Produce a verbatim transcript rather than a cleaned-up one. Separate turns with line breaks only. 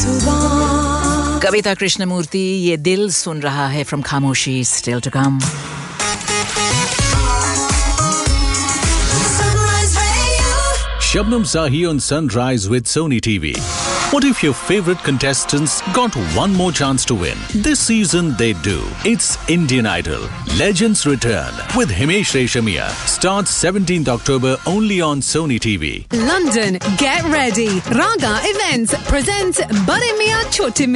कविता कृष्णमूर्ति, ये दिल सुन रहा है from खामोशी, still to come.
Shabnam Sahi on Sunrise with Sony T V. What if your favorite contestants got one more chance to win? This season they do. It's Indian Idol. Legends Return with Himesh Reshamia. Starts seventeenth October only on Sony T V.
London, get ready. Raga Events presents Bade Miyan Chote Miyan.